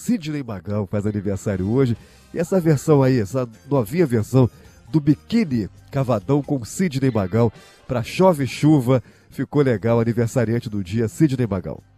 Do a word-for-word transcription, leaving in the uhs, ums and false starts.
Sidney Magal faz aniversário hoje. E essa versão aí, essa novinha versão do Biquíni Cavadão com Sidney Magal para Chove Chuva, ficou legal, aniversariante do dia, Sidney Magal.